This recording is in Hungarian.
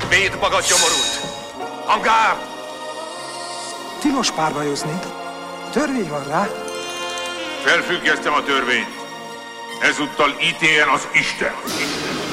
Védmaga gyomorult! Hangár! Tilos párbajozni. Törvény van rá. Felfüggesztem a törvényt. Ezúttal ítéljen az Isten.